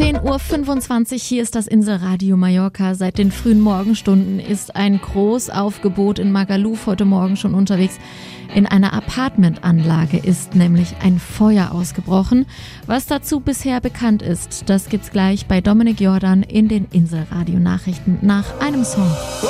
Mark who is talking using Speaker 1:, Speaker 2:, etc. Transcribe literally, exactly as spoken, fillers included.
Speaker 1: zehn Uhr fünfundzwanzig, hier ist das Inselradio Mallorca. Seit den frühen Morgenstunden ist ein Großaufgebot in Magaluf heute Morgen schon unterwegs. In einer Apartmentanlage ist nämlich ein Feuer ausgebrochen. Was dazu bisher bekannt ist, das gibt's gleich bei Dominik Jordan in den Inselradio Nachrichten nach einem Song.